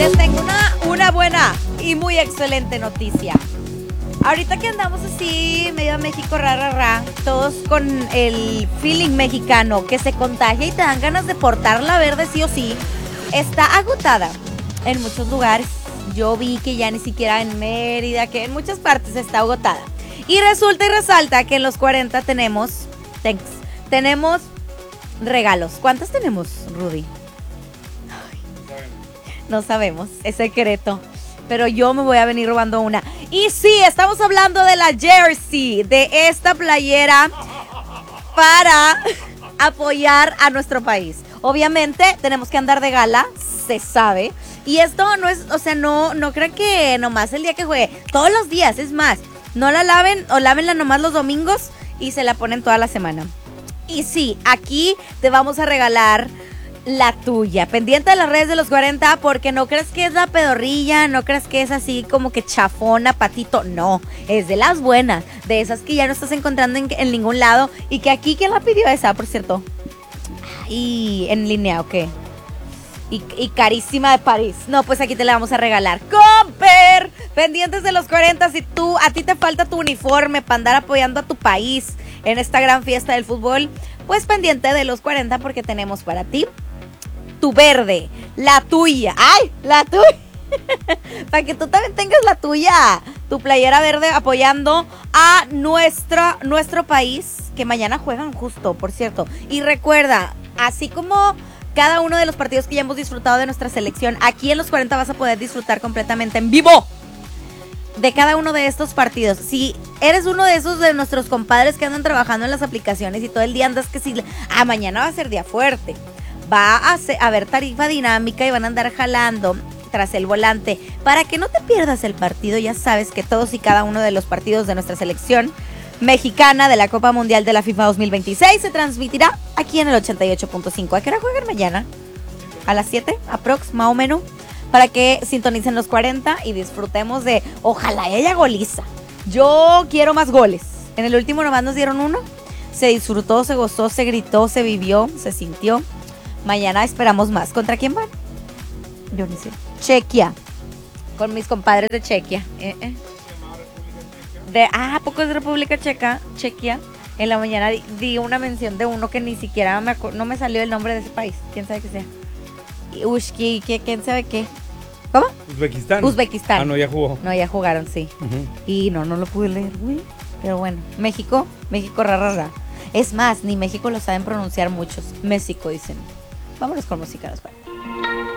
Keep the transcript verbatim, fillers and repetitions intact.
Les tengo una, una buena y muy excelente noticia. Ahorita que andamos así, medio México, ra, ra, ra, todos con el feeling mexicano que se contagia y te dan ganas de portar la verde sí o sí, está agotada en muchos lugares. Yo vi que ya ni siquiera en Mérida, que en muchas partes está agotada. Y resulta y resalta que en los cuarenta tenemos, thanks, tenemos regalos. ¿Cuántas tenemos, Rudy? Ay, no sabemos, es secreto. Pero yo me voy a venir robando una. Y sí, estamos hablando de la jersey, de esta playera para apoyar a nuestro país. Obviamente tenemos que andar de gala, se sabe. Y esto no es, o sea, no, no crean que nomás el día que juegue, todos los días, es más, no la laven o lávenla nomás los domingos y se la ponen toda la semana. Y sí, aquí te vamos a regalar la tuya, pendiente de las redes de los cuarenta, porque no crees que es la pedorrilla, no crees que es así como que chafona, patito, no, es de las buenas, de esas que ya no estás encontrando en, en ningún lado, y que aquí, ¿quién la pidió esa, por cierto? Y en línea, ¿o qué? Y, y carísima de París. No, pues aquí te la vamos a regalar. ¡Comper! Pendientes de los cuarenta, si tú, a ti te falta tu uniforme para andar apoyando a tu país en esta gran fiesta del fútbol, pues pendiente de los cuarenta, porque tenemos para ti tu verde, la tuya. ¡Ay! La tuya. Para que tú también tengas la tuya. Tu playera verde apoyando a nuestro, nuestro país, que mañana juegan justo, por cierto. Y recuerda, así como cada uno de los partidos que ya hemos disfrutado de nuestra selección, aquí en los cuarenta vas a poder disfrutar completamente en vivo de cada uno de estos partidos. Si eres uno de esos de nuestros compadres que andan trabajando en las aplicaciones y todo el día andas que si, ah, mañana va a ser día fuerte, va a haber tarifa dinámica y van a andar jalando tras el volante para que no te pierdas el partido. Ya sabes que todos y cada uno de los partidos de nuestra selección mexicana de la Copa Mundial de la FIFA dos mil veintiséis se transmitirá aquí en el ochenta y ocho punto cinco. ¿A qué hora juegan mañana? A las siete, aprox, más o menos, para que sintonicen los cuarenta y disfrutemos de, ojalá haya goliza. Yo quiero más goles. En el último nomás nos dieron uno. Se disfrutó, se gozó, se gritó, se vivió, se sintió. Mañana esperamos más. ¿Contra quién van? Yo ni sé. Chequia. Con mis compadres de Chequia. Eh, eh. De, ah, ¿poco es de República Checa? Chequia. En la mañana di, di una mención de uno que ni siquiera me acu- no me salió el nombre de ese país. ¿Quién sabe qué sea? Ushki, ¿qué, ¿quién sabe qué? ¿Cómo? Uzbekistán. Uzbekistán. Ah, no, ya jugó. No, ya jugaron, sí. Uh-huh. Y no, no lo pude leer, güey. Pero bueno, México, México, ra, ra, ra. Es más, ni México lo saben pronunciar muchos. México, dicen. Vámonos con música, nos vemos.